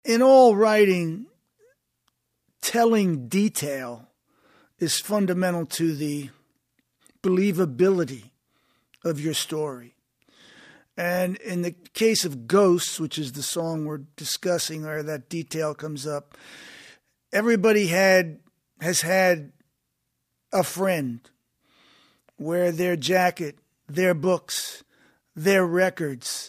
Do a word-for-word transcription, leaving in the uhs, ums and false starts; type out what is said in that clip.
In all writing, telling detail is fundamental to the believability of your story. And in the case of Ghosts, which is the song we're discussing where that detail comes up, everybody had has had a friend where their jacket, their books, their records,